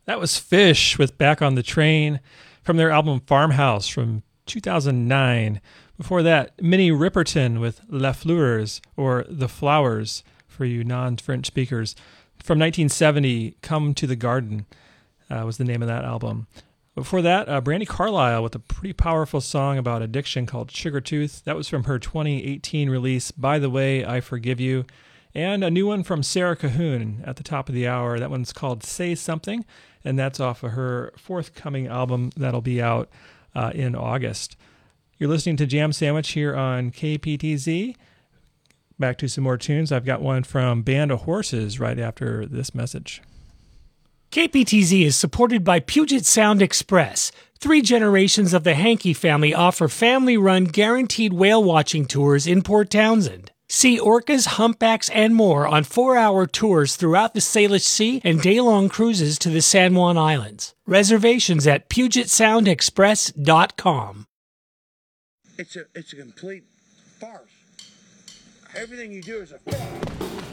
That was Fish with Back on the Train from their album Farmhouse from 2009. Before that, Minnie Riperton with Les Fleurs, or The Flowers for you non-French speakers. From 1970, Come to the Garden was the name of that album. Before that, Brandi Carlile with a pretty powerful song about addiction called Sugar Tooth. That was from her 2018 release, By the Way, I Forgive You. And a new one from Sarah Cahoon at the top of the hour. That one's called Say Something, and that's off of her forthcoming album that'll be out in August. You're listening to Jam Sandwich here on KPTZ. Back to some more tunes. I've got one from Band of Horses right after this message. KPTZ is supported by Puget Sound Express. 3 generations of the Hankey family offer family-run guaranteed whale watching tours in Port Townsend. See orcas, humpbacks, and more on 4-hour tours throughout the Salish Sea and day-long cruises to the San Juan Islands. Reservations at PugetSoundExpress.com. It's a complete farce. Everything you do is a farce.